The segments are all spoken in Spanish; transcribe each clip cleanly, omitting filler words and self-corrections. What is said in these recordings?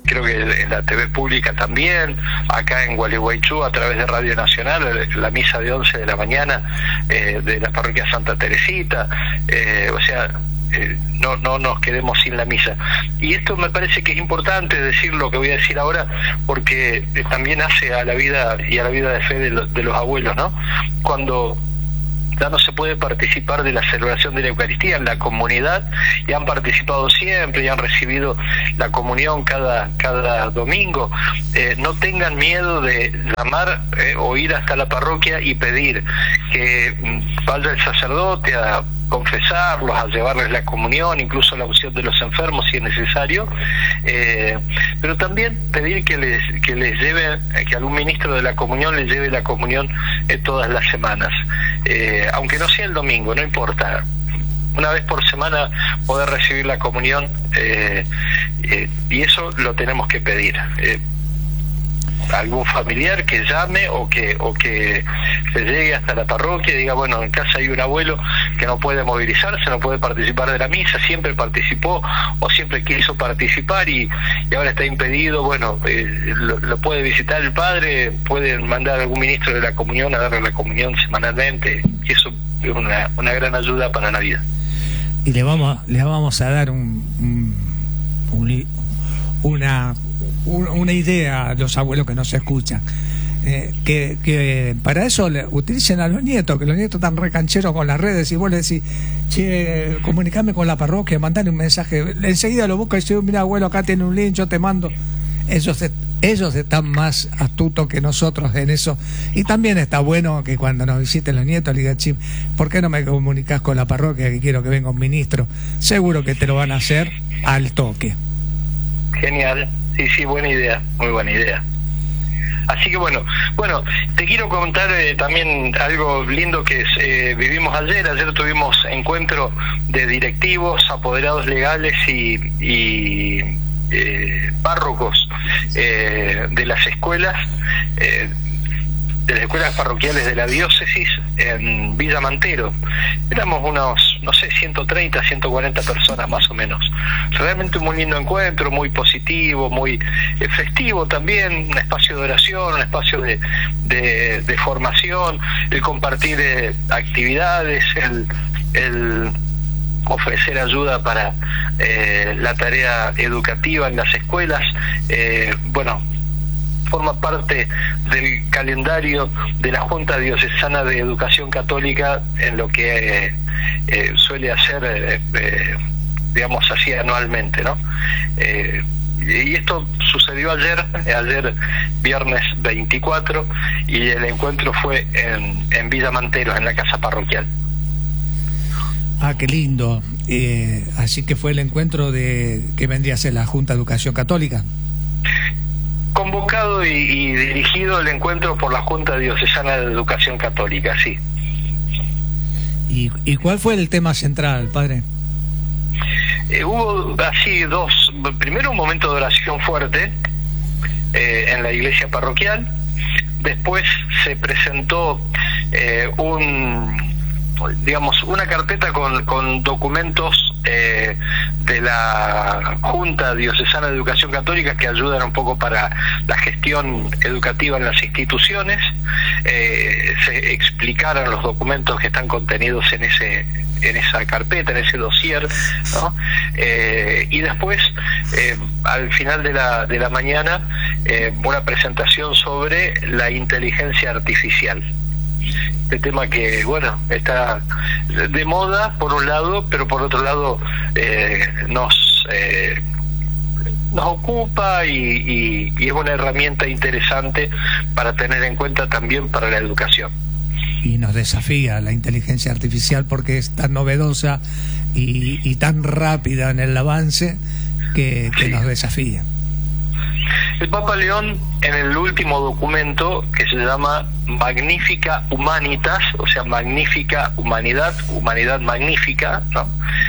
creo que en la TV pública también, acá en Gualeguaychú a través de Radio Nacional, la misa de 11 de la mañana de la parroquia Santa Teresita, no nos quedemos sin la misa. Y esto me parece que es importante decir lo que voy a decir ahora, porque también hace a la vida y a la vida de fe de los abuelos, ¿no? Cuando ya no se puede participar de la celebración de la Eucaristía en la comunidad, y han participado siempre y han recibido la comunión cada domingo, no tengan miedo de llamar o ir hasta la parroquia y pedir que vaya el sacerdote a confesarlos, a llevarles la comunión, incluso la unción de los enfermos si es necesario, pero también pedir que les lleve, que algún ministro de la comunión les lleve la comunión todas las semanas, aunque no sea el domingo, no importa, una vez por semana poder recibir la comunión, y eso lo tenemos que pedir. Algún familiar que llame o que se llegue hasta la parroquia y diga, bueno, en casa hay un abuelo que no puede movilizarse, no puede participar de la misa, siempre participó o siempre quiso participar y ahora está impedido. Bueno, lo puede visitar el padre, pueden mandar a algún ministro de la comunión a darle la comunión semanalmente, y eso es una gran ayuda para la vida. Y le vamos a dar una idea a los abuelos que nos escuchan, que para eso utilicen a los nietos, que los nietos están recancheros con las redes, y vos le decís, che, comunicame con la parroquia, mandale un mensaje, enseguida lo busca y dice, mira abuelo, acá tiene un link, yo te mando. Ellos están más astutos que nosotros en eso, y también está bueno que cuando nos visiten los nietos le digan, che, ¿por qué no me comunicas con la parroquia que quiero que venga un ministro? Seguro que te lo van a hacer al toque. Genial. Sí, buena idea, muy buena idea. Así que bueno, te quiero contar también algo lindo que vivimos ayer. Ayer tuvimos encuentro de directivos, apoderados legales y párrocos de las escuelas, de las escuelas parroquiales de la diócesis en Villa Mantero. Éramos unos, 130, 140 personas más o menos. Realmente un muy lindo encuentro, muy positivo, muy festivo también, un espacio de oración, un espacio de formación, el compartir actividades, el ofrecer ayuda para la tarea educativa en las escuelas. Forma parte del calendario de la Junta Diocesana de Educación Católica, en lo que suele hacer, digamos así, anualmente, ¿no? Y esto sucedió ayer viernes 24, y el encuentro fue en Villa Mantero, en la casa parroquial. Ah, qué lindo. Así que fue el encuentro de que vendría a ser la Junta de Educación Católica. Convocado y dirigido el encuentro por la Junta Diocesana de Educación Católica, sí. ¿Y cuál fue el tema central, padre? Hubo así dos. Primero, un momento de oración fuerte en la iglesia parroquial. Después se presentó una carpeta con documentos de la Junta Diocesana de Educación Católica que ayudan un poco para la gestión educativa en las instituciones. Se explicaron los documentos que están contenidos en esa carpeta, en ese dossier, ¿no? Y después, al final de la mañana, una presentación sobre la inteligencia artificial. Este tema que, está de moda por un lado, pero por otro lado nos ocupa y es una herramienta interesante para tener en cuenta también para la educación. Y nos desafía la inteligencia artificial porque es tan novedosa y tan rápida en el avance que Sí. nos desafía. El Papa León, en el último documento que se llama Magnifica Humanitas, o sea, magnífica humanidad, humanidad magnífica, ¿no?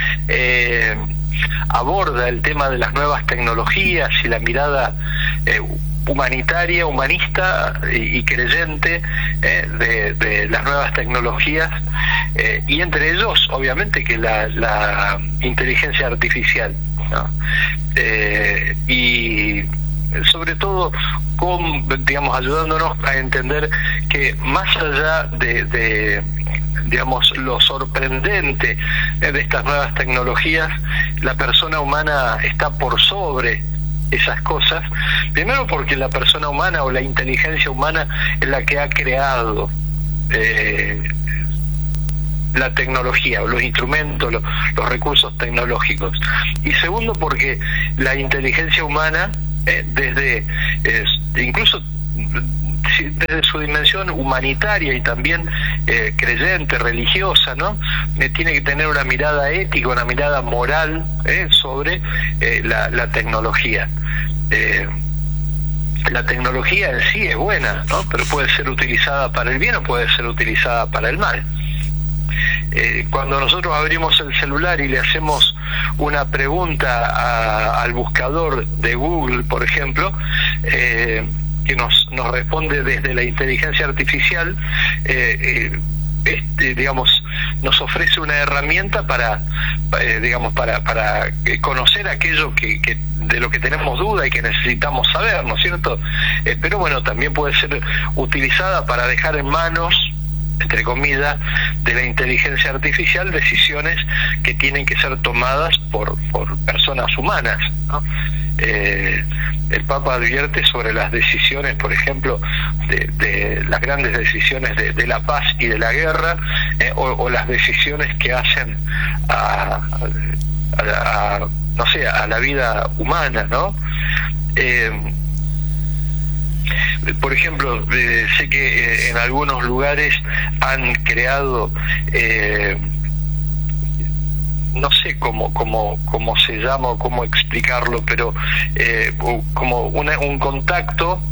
Aborda el tema de las nuevas tecnologías y la mirada humanitaria, humanista y creyente de las nuevas tecnologías, y entre ellos, obviamente, que la inteligencia artificial, ¿no? Y sobre todo digamos, ayudándonos a entender que más allá de digamos, lo sorprendente de estas nuevas tecnologías, la persona humana está por sobre esas cosas, primero porque la persona humana o la inteligencia humana es la que ha creado la tecnología, o los instrumentos, los recursos tecnológicos, y segundo porque la inteligencia humana, desde incluso desde su dimensión humanitaria y también creyente, religiosa, ¿no? Tiene que tener una mirada ética, una mirada moral sobre la tecnología. La tecnología en sí es buena, ¿no? Pero puede ser utilizada para el bien o puede ser utilizada para el mal. Cuando nosotros abrimos el celular y le hacemos una pregunta al buscador de Google, por ejemplo, que nos responde desde la inteligencia artificial, digamos, nos ofrece una herramienta para conocer aquello que de lo que tenemos duda y que necesitamos saber, ¿no es cierto? Pero bueno, también puede ser utilizada para dejar en manos, entre comillas, de la inteligencia artificial decisiones que tienen que ser tomadas por personas humanas, ¿no? El Papa advierte sobre las decisiones, por ejemplo, de las grandes decisiones de la paz y de la guerra, o las decisiones que hacen no sé, a la vida humana, ¿no? Por ejemplo, sé que en algunos lugares han creado, no sé cómo se llama o cómo explicarlo, pero como un contacto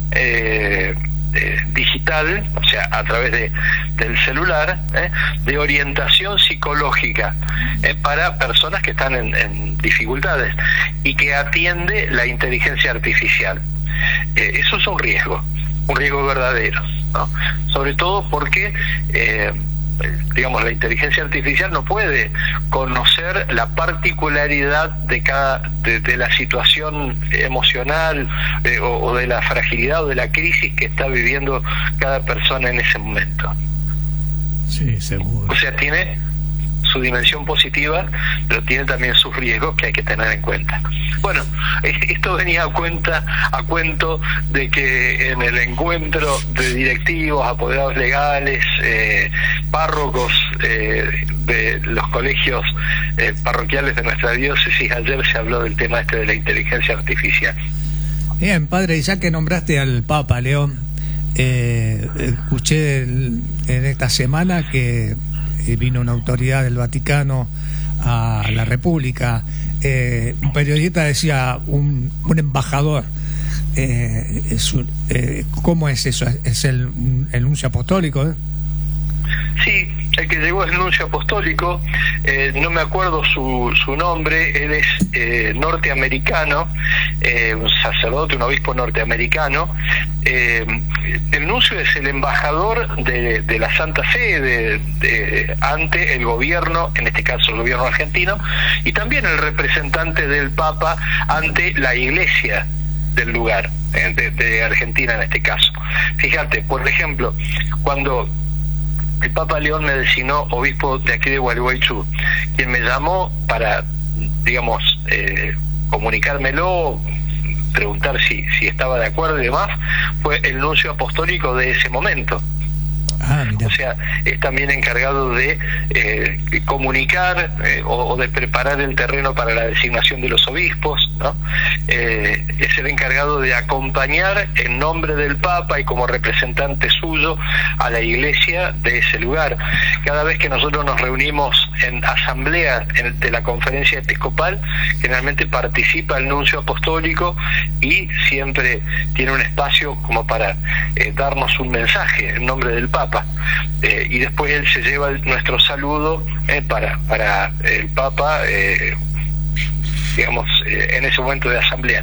digital, o sea, a través del celular, de orientación psicológica para personas que están en dificultades y que atiende la inteligencia artificial. Eso es un riesgo verdadero, ¿no? Sobre todo porque digamos, la inteligencia artificial no puede conocer la particularidad de la situación emocional, o de la fragilidad o de la crisis que está viviendo cada persona en ese momento. Sí, seguro. O sea, tiene su dimensión positiva, pero tiene también sus riesgos que hay que tener en cuenta. Bueno, esto venía a cuento de que en el encuentro de directivos, apoderados legales, párrocos de los colegios parroquiales de nuestra diócesis, ayer se habló del tema de la inteligencia artificial. Bien, padre, y ya que nombraste al Papa León, escuché en esta semana que vino una autoridad del Vaticano a la República. Un periodista decía un embajador. ¿Cómo es eso? ¿Es el nuncio apostólico? Sí, el que llegó es el nuncio apostólico, no me acuerdo su nombre, él es norteamericano, un sacerdote, un obispo norteamericano. El nuncio es el embajador de la Santa Sede ante el gobierno, en este caso el gobierno argentino, y también el representante del Papa ante la Iglesia del lugar, de Argentina en este caso. Fíjate, por ejemplo, cuando el Papa León me designó obispo de aquí de Gualeguaychú, quien me llamó para, digamos, comunicármelo, preguntar si estaba de acuerdo y demás, fue el nuncio apostólico de ese momento. O sea, es también encargado de comunicar o de preparar el terreno para la designación de los obispos, ¿no? Es el encargado de acompañar en nombre del Papa y como representante suyo a la Iglesia de ese lugar. Cada vez que nosotros nos reunimos en asamblea de la conferencia episcopal, generalmente participa el nuncio apostólico y siempre tiene un espacio como para darnos un mensaje en nombre del Papa. Y después él se lleva nuestro saludo para el Papa, digamos, en ese momento de asamblea.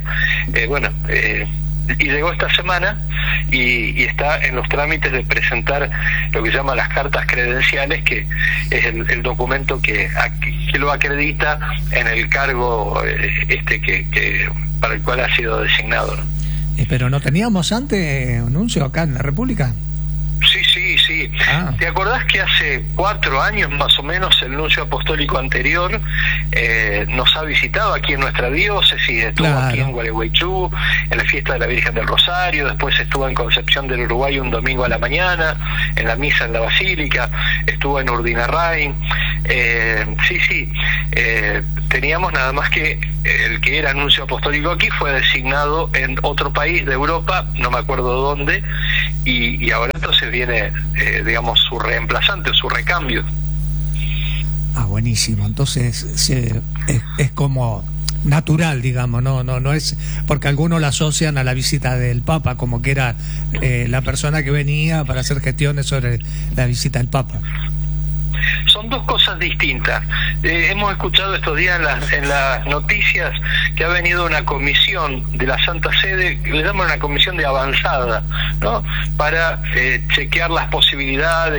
Y llegó esta semana y está en los trámites de presentar lo que se llama las cartas credenciales, que es el documento que lo acredita en el cargo que para el cual ha sido designado, ¿no? Pero no teníamos antes anuncio acá en la República. Sí. ¿Te acordás que hace 4 años más o menos el nuncio apostólico anterior nos ha visitado aquí en nuestra diócesis? Estuvo aquí en Gualeguaychú, en la fiesta de la Virgen del Rosario, después estuvo en Concepción del Uruguay un domingo a la mañana, en la misa en la Basílica, estuvo en Urdinarrain. Teníamos nada más que el que era nuncio apostólico aquí fue designado en otro país de Europa, no me acuerdo dónde, y ahora entonces viene, digamos, su reemplazante, su recambio. Buenísimo. Entonces es como natural, digamos, no es porque algunos la asocian a la visita del Papa, como que era la persona que venía para hacer gestiones sobre la visita del Papa. Son dos cosas distintas. Hemos escuchado estos días en las noticias que ha venido una comisión de la Santa Sede, le llaman una comisión de avanzada, ¿no? Para chequear las posibilidades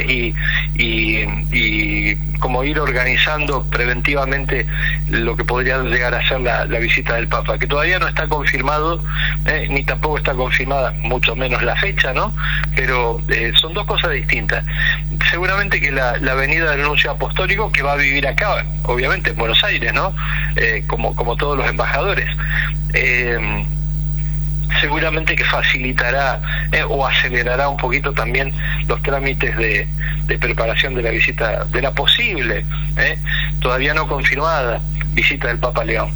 y como ir organizando preventivamente lo que podría llegar a ser la visita del Papa, que todavía no está confirmado, ni tampoco está confirmada, mucho menos la fecha, ¿no? Pero son dos cosas distintas. Seguramente que la venida del nuncio apostólico, que va a vivir acá, obviamente en Buenos Aires, ¿no? Como todos los embajadores, seguramente que facilitará o acelerará un poquito también los trámites de preparación de la visita, de la posible, todavía no confirmada, visita del Papa León.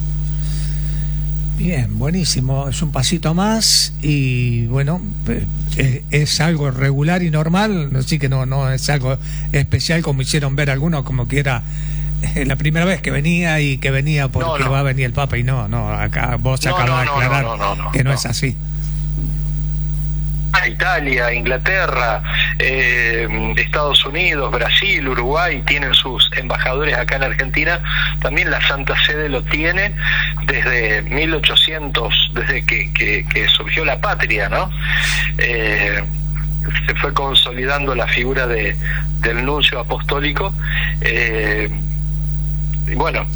Bien, buenísimo, es un pasito más y bueno, es algo regular y normal, así que no es algo especial como hicieron ver algunos, como que era la primera vez que venía y que venía porque va a venir el Papa, y no, acá vos acabas de aclarar que no es así. Italia, Inglaterra, Estados Unidos, Brasil, Uruguay tienen sus embajadores acá en Argentina. También la Santa Sede lo tiene desde 1800, desde que surgió la patria, ¿no? Se fue consolidando la figura del nuncio apostólico, y bueno,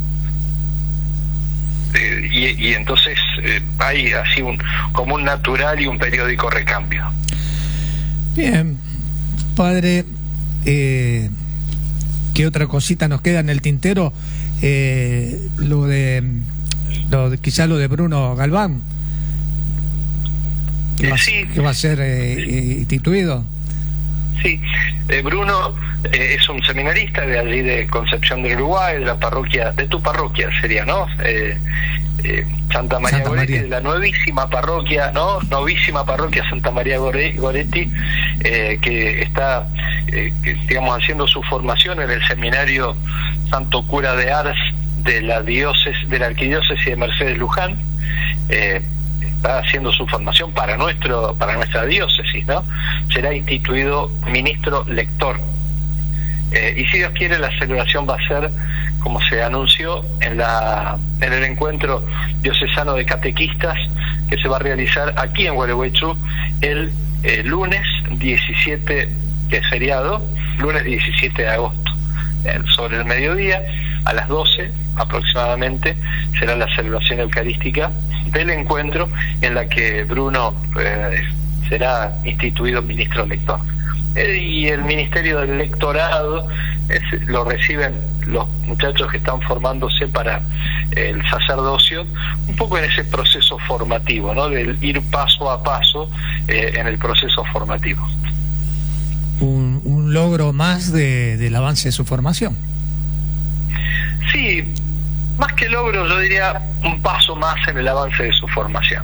y entonces hay así como un natural y un periódico recambio. Bien, padre, ¿qué otra cosita nos queda en el tintero? Quizá lo de Bruno Galván, que va a ser instituido. Sí, Bruno es un seminarista de allí de Concepción del Uruguay, de la parroquia, de tu parroquia sería, ¿no? Santa María Goretti, de la nuevísima parroquia, ¿no? Novísima parroquia Santa María Goretti, que está, digamos, haciendo su formación en el seminario Santo Cura de Ars de la arquidiócesis de Mercedes Luján. Está haciendo su formación para nuestra diócesis, ¿no? Será instituido ministro lector. Y si Dios quiere, la celebración va a ser, como se anunció, en el encuentro diocesano de catequistas que se va a realizar aquí en Gualeguaychú el lunes 17, que es feriado, lunes 17 de agosto, sobre el mediodía, a las 12 aproximadamente, será la celebración eucarística del encuentro, en la que Bruno será instituido ministro lector. Y el ministerio del lectorado lo reciben los muchachos que están formándose para el sacerdocio, un poco en ese proceso formativo, ¿no? Del ir paso a paso en el proceso formativo. Un logro más del avance de su formación. Sí, más que logro, yo diría un paso más en el avance de su formación.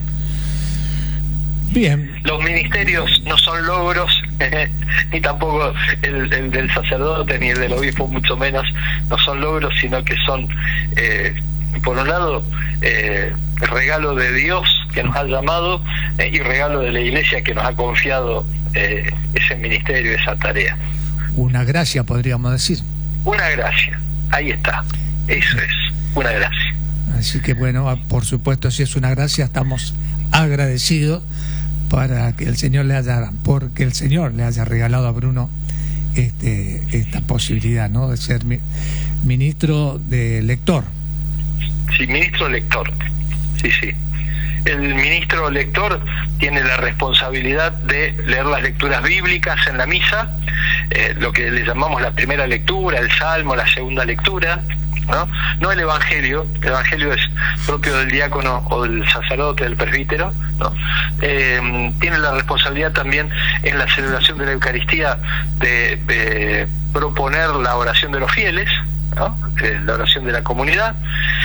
Bien. Los ministerios no son logros, ni tampoco el del sacerdote ni el del obispo, mucho menos, no son logros, sino que son, por un lado, regalo de Dios que nos ha llamado, y regalo de la Iglesia que nos ha confiado ese ministerio, esa tarea. Una gracia, podríamos decir. Una gracia, ahí está, eso es, una gracia. Así que bueno, por supuesto, si es una gracia, estamos agradecidos porque el Señor le haya regalado a Bruno esta posibilidad, ¿no? De ser ministro de lector. Sí, ministro lector, sí. El ministro lector tiene la responsabilidad de leer las lecturas bíblicas en la misa, lo que le llamamos la primera lectura, el salmo, la segunda lectura, no el evangelio es propio del diácono o del sacerdote, del presbítero, ¿no? Tiene la responsabilidad también en la celebración de la Eucaristía de proponer la oración de los fieles, ¿no? La oración de la comunidad.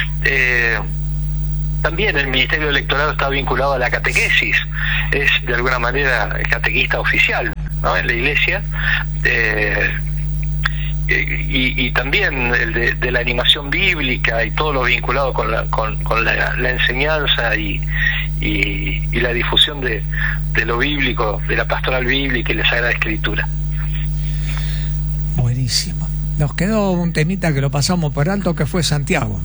También el ministerio electoral está vinculado a la catequesis, es de alguna manera el catequista oficial, ¿no? En la iglesia. Y también el de la animación bíblica y todo lo vinculado con la enseñanza y la difusión de lo bíblico, de la pastoral bíblica y la Sagrada Escritura. Buenísimo. Nos quedó un temita que lo pasamos por alto, que fue Santiago.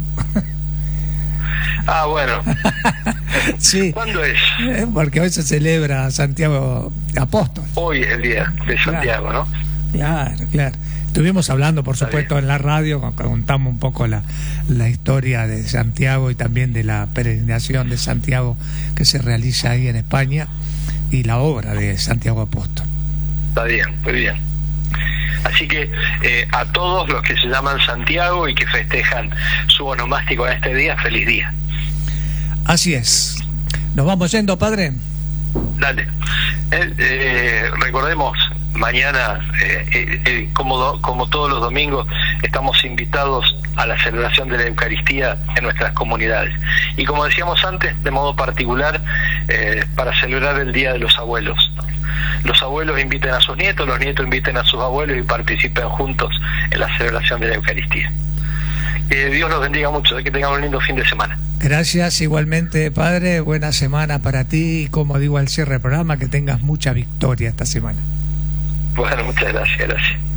Ah, bueno. Sí. ¿Cuándo es? Porque hoy se celebra Santiago Apóstol. Hoy es el día de Santiago, claro. ¿no? Claro. Estuvimos hablando, por supuesto, en la radio, contamos un poco la historia de Santiago y también de la peregrinación de Santiago que se realiza ahí en España y la obra de Santiago Apóstol. Está bien, muy bien. Así que a todos los que se llaman Santiago y que festejan su onomástico en este día, feliz día. Así es. ¿Nos vamos yendo, padre? Dale. Recordemos, mañana, como todos los domingos, estamos invitados a la celebración de la Eucaristía en nuestras comunidades. Y como decíamos antes, de modo particular, para celebrar el Día de los Abuelos. Los abuelos inviten a sus nietos, los nietos inviten a sus abuelos y participen juntos en la celebración de la Eucaristía. Que Dios los bendiga mucho, que tengan un lindo fin de semana. Gracias, igualmente, padre. Buena semana para ti y, como digo al cierre del programa, que tengas mucha victoria esta semana. Bueno, muchas gracias.